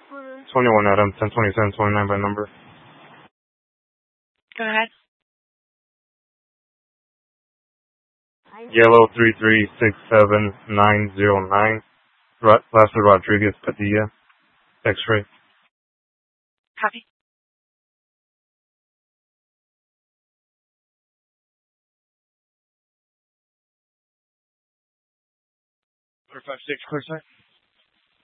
21 Adam, 102729 by number. Go ahead. Yellow 3367909. Lastly, Rodriguez Padilla. X-ray. Copy. Clear 5-6, clear side.